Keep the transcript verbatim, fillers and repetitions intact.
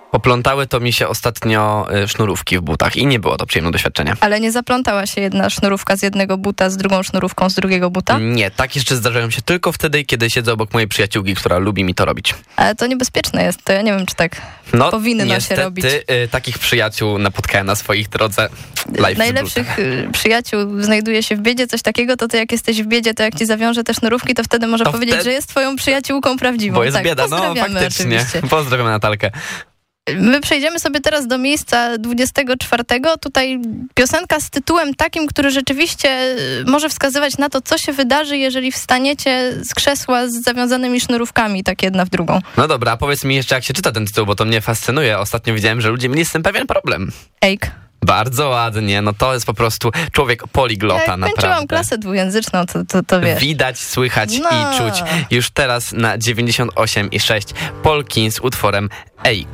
Poplątały to mi się ostatnio sznurówki w butach i nie było to przyjemne doświadczenie. Ale nie zaplątała się jedna sznurówka z jednego buta z drugą sznurówką z drugiego buta? Nie, tak jeszcze zdarzają się tylko wtedy, kiedy siedzę obok mojej przyjaciółki, która lubi mi to robić. Ale to niebezpieczne jest, to ja nie wiem, czy tak no, powinno niestety, się robić. Y, takich przyjaciół napotkałem na swoich drodze. Life Najlepszych przyjaciół znajduje się w biedzie, coś takiego, to ty jak jesteś w biedzie, to jak ci zawiąże te sznurówki, to wtedy może to powiedzieć, wtedy... że jest twoją przyjaciółką prawdziwą. Bo jest tak, bieda, no faktycznie. Oczywiście. Pozdrawiam Natalkę. My przejdziemy sobie teraz do miejsca dwudziestego czwartego. Tutaj piosenka z tytułem takim, który rzeczywiście może wskazywać na to, co się wydarzy, jeżeli wstaniecie z krzesła z zawiązanymi sznurówkami, tak jedna w drugą. No dobra, a powiedz mi jeszcze, jak się czyta ten tytuł, bo to mnie fascynuje. Ostatnio widziałem, że ludzie mieli z tym pewien problem. Ejk. Bardzo ładnie, no to jest po prostu człowiek poliglota, ja naprawdę. kończyłam klasę dwujęzyczną, to, to, to wiesz. Widać, słychać no. i czuć. Już teraz na dziewięćdziesiąt osiem i sześć Polkin z utworem Ejk.